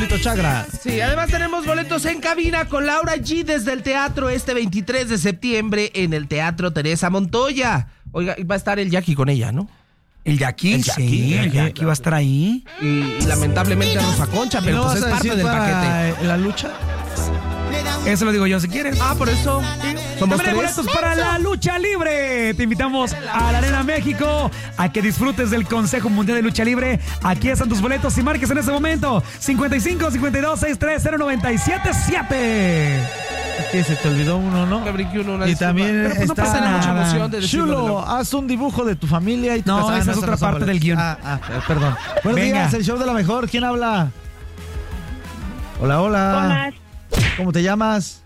Chagra. Sí, además tenemos boletos en cabina con Laura G desde el teatro este 23 de septiembre en el Teatro Teresa Montoya. Oiga, va a estar el Jackie con ella, ¿no? ¿El Jackie? Sí, el Jackie va a estar ahí. Y lamentablemente Rosa Concha, pero pues es parte del paquete. ¿La lucha? Eso lo digo yo si quieres. Ah, por eso. Somos También hay boletos para la lucha libre. Te invitamos a la Arena México a que disfrutes del Consejo Mundial de Lucha Libre. Aquí están tus boletos y marques en ese momento 55 52 630 977. Que se te olvidó uno, ¿no? Me brinqué uno, y también pero pues no pasa nada. Mucha emoción de Chulo, haz un dibujo de tu familia y tu No, esa es otra parte del guión. Perdón. Buenos días, el show de la mejor. ¿Quién habla? Hola, hola. Hola. ¿Cómo te llamas?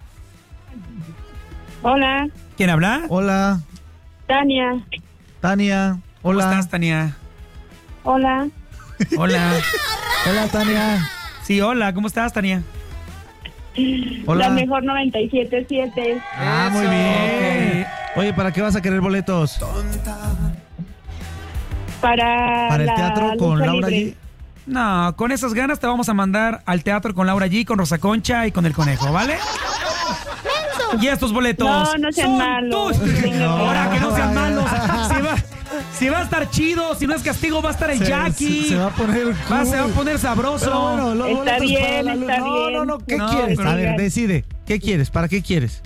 Hola. ¿Quién habla? Hola. Tania. Tania. Hola. ¿Cómo estás, Tania? Hola. Hola. Hola, Tania. Sí, hola, ¿cómo estás, Tania? Hola. La mejor 97.7. Ah, muy bien. Oye, ¿para qué vas a querer boletos? Para el la teatro con lucha Laura libre. G. No, con esas ganas te vamos a mandar al teatro con Laura G, con Rosa Concha y con el Conejo, ¿vale? Y estos boletos No sean son malos. tuyos. Ahora que no sean no. malos. Si va a estar chido, si no es castigo, va a estar el Jackie. Se va a poner cool. Se va a poner sabroso. Pero bueno, los Está boletos bien, para la está lucha. bien. No, ¿qué No, quieres? pero A ver, digan. decide. ¿Qué quieres? ¿Para qué quieres?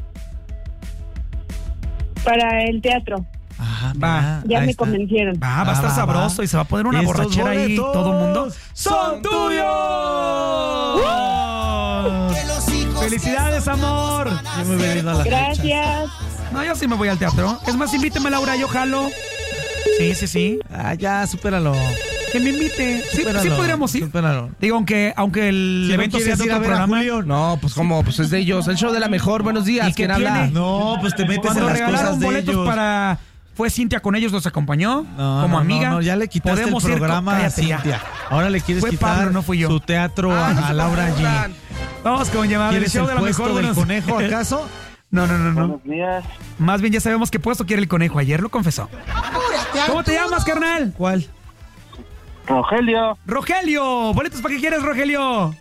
Para el teatro. Ajá, Va. Ya ahí me está. convencieron. Va a estar sabroso y se va a poner una Estos borrachera ahí boletos todo el mundo. ¡Son tuyos! ¡Felicidades, amor! Yo me hubiera ido a la Gracias. No, yo sí me voy al teatro. Es más, invíteme, Laura, yo jalo. Sí. fecha. Ah, ya, supéralo. Que me invite. Sí, Supéralo, sí podríamos ir. supéralo. Digo, aunque el Si evento no sea quieres de ir a otro ver a programa. Julio, No, pues cómo, pues es de ellos. El show de la mejor. Buenos días. ¿Y qué ¿Quién habla? tiene? No, pues te metes Cuando en las regalaron cosas de boletos ellos. para... Fue Cintia con ellos, los acompañó No, como no, amiga. No, ya le quitaste Podemos el ir programa a cállate ya. Cintia. Ahora le quieres Fue quitar Pablo, no fui yo. su teatro a Laura G. Vamos con llamada del ¿Quieres show el de la puesto mejor. del Buenos- conejo acaso? No. Buenos días. Más bien ya sabemos qué puesto quiere el conejo. Ayer lo confesó. ¿Cómo te llamas, carnal? ¿Cuál? Rogelio, Rogelio. ¿Boletos para qué quieres, Rogelio?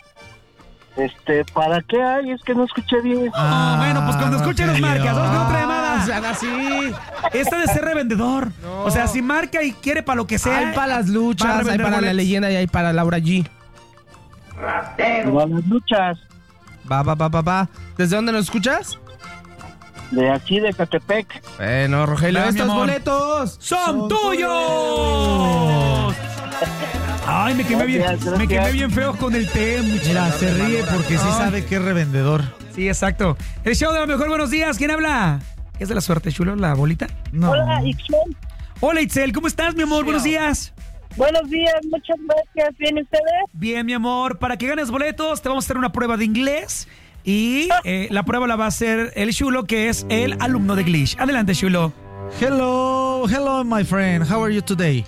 ¿para qué hay? Es que no escuché bien. Bueno, pues cuando escuchen los Rogelio. marcas. Vamos con otra llamada. Sean así. Esta de ser revendedor. No. O sea, si marca y quiere para lo que sea. Hay para las luchas, va a hay revender para la boletos. leyenda y hay para Laura G. No, las luchas Va. ¿Desde dónde nos escuchas? de aquí de Catepec. Bueno, Rogelio, Va, mi estos amor. boletos ¡Son tuyos! Ay, me quemé bien, Gracias. me quemé bien feo con el té. Mira, se ríe porque sí Ay. sabe que es revendedor. Sí, exacto. El show de la mejor, buenos días. ¿Quién habla? ¿Es de la suerte, chulo, la bolita? No. Hola, Ixel. Hola, Itzel, ¿cómo estás, mi amor? Buenos días. Buenos días, muchas gracias. ¿Bien ustedes? Bien, mi amor. Para que ganes boletos, te vamos a hacer una prueba de inglés. Y la prueba la va a hacer el chulo, que es el alumno de Glitch. Adelante, chulo. Hello, my friend. How are you today?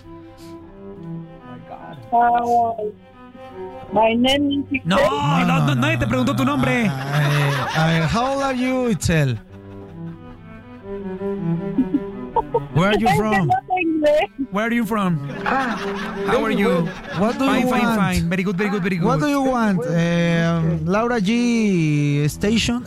My name is Ixel. No, nadie te preguntó tu nombre. A ver, how old are you, Itzel? Where are you from? No sé inglés. Where are you from? How are you? What do you Fine, want? fine. Very good. What do you want? Laura G Station.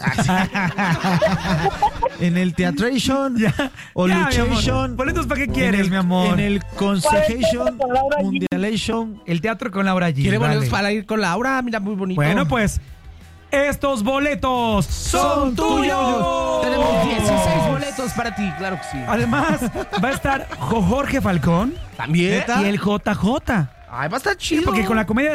En el Teatration o Ya, mi amor. Luchation. ¿Boletos para qué quieres, mi amor? En el Consejation Con Laura G. Mundialation. El teatro con Laura G. ¿Quiere boletos Dale. para ir con Laura? Mira, muy bonito. Bueno, pues, estos boletos son tuyos. Tenemos 16 boletos para ti, claro que sí. Además, va a estar Jorge Falcón ¿También? y el JJ. Ay, va a estar chido. Porque con la comedia